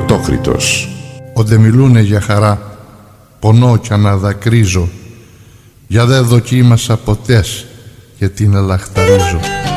Πρωτόκριτος. Όντε μιλούνε για χαρά, πονώ κι αναδακρύζω, για δε δοκίμασα ποτές και την ελαχταρίζω.